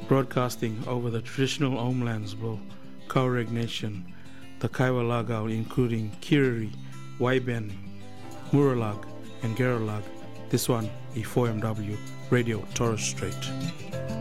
broadcasting over the traditional homelands of Tuareg Nation, the Kaiwa Lagao, including Kiriri, Waiben, Muralag, and Geralag. This one, E4MW Radio Torres Strait.